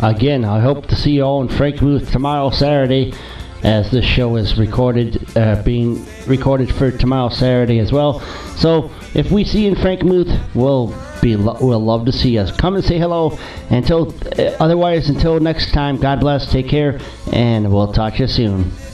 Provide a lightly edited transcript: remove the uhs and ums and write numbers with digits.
again, I hope to see you all in Frankenmuth tomorrow, Saturday, as this show is being recorded for tomorrow, Saturday as well. So if we see you in Frankenmuth, we'll love to see you. Come and say hello. Otherwise, until next time, God bless, take care, and we'll talk to you soon.